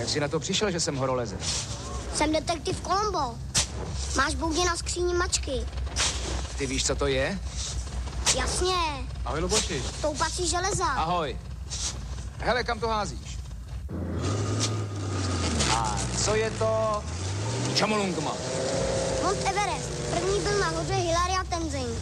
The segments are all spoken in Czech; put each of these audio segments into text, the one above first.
jsi na to přišel, že jsem horolezec? Jsem detektiv Columbo. Máš boudě na skříni mačky. Ty víš, co to je? Jasně. Ahoj, Luboši. Stoupací železa. Ahoj. Hele, kam to házíš? A co je to? Chomolungma. Mount Everest. První byl nahoře Hilaria Tenzing.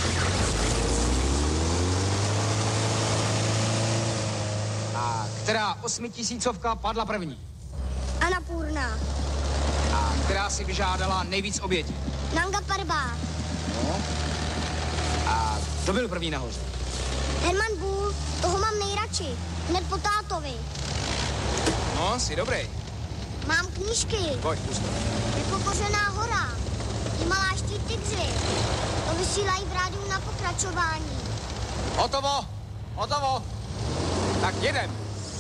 A která 8000 padla první? Annapurna. A která si vyžádala nejvíc obětí? Nanga Parbat. No. A kdo byl první nahoře? Herman Bull. Toho mám nejradši. Hned po tátovi. No, jsi dobrý. Mám knížky. Pojď, pusto. Nepokořená hora. Himaláští tygři. To vysílají v rádiu na pokračování. Hotovo! Hotovo! Tak jedem.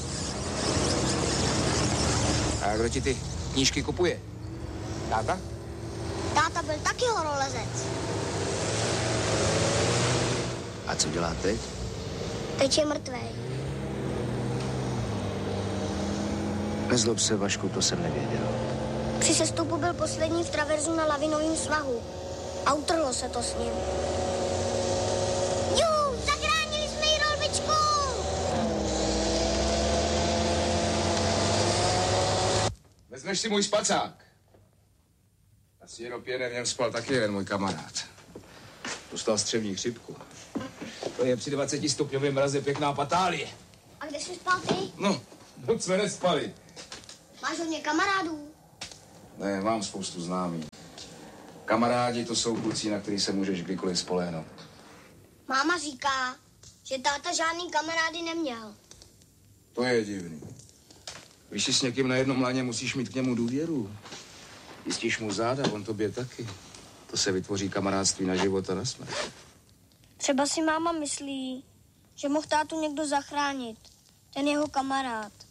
A kdo ti ty knížky kupuje? Táta? Táta byl taky horolezec. A co dělá teď? Teď je mrtvej. Nezlob se, Vašku, to jsem nevěděl. Při sestupu byl poslední v traverzu na lavinovém svahu. A utrhlo se to s ním. Zachránili jsme jí rolbičku! Vezmeš si můj spacák. Asi jenom pěne v něm spal taky jeden můj kamarád. Dostal střevní chřipku. To je při 20 stupňovém mraze pěkná patálie. A kde jsi spal ty? No, moc jsme nespali. Máš hodně kamarádů? Ne, mám spoustu známých. Kamarádi to jsou kluci, na který se můžeš kdykoliv spolehnout. Máma říká, že táta žádný kamarády neměl. To je divný. Když jsi s někým na jednom laně, musíš mít k němu důvěru. Jistíš mu záda, on tobě taky. To se vytvoří kamarádství na život a na smrt. Třeba si máma myslí, že mohl tátu někdo zachránit. Ten jeho kamarád.